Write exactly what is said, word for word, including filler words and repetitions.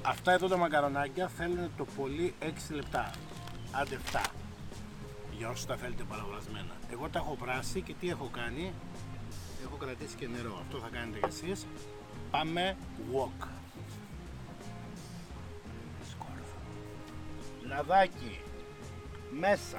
Αυτά εδώ τα μακαρονάκια θέλουν το πολύ έξι λεπτά. Άντε εφτά. Για όσους τα θέλετε παραγορασμένα. Εγώ τα έχω πράσει και τι έχω κάνει. Έχω κρατήσει και νερό. Αυτό θα κάνετε κι εσείς. Πάμε wok. Σκόρδο. Λαδάκι. Μέσα.